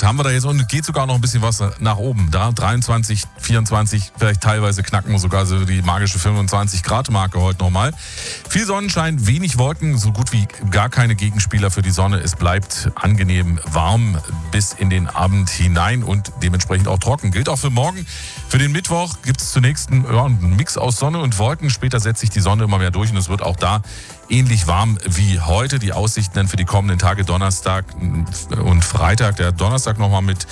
haben wir da jetzt und geht sogar noch ein bisschen was nach oben. Da 23, 24, vielleicht teilweise knacken wir sogar so die magische 25-Grad-Marke heute nochmal. Viel Sonnenschein, wenig Wolken, so gut wie gar keine Gegenspieler für die Sonne. Es bleibt angenehm warm bis in den Abend hinein und dementsprechend auch trocken. Gilt auch für morgen. Für den Mittwoch gibt es zunächst einen Mix aus Sonne und Wolken. Später setzt sich die Sonne immer mehr durch und es wird auch da ähnlich warm wie heute. Die Aussichten dann für die kommenden Tage Donnerstag und Freitag. Der Donnerstag nochmal mit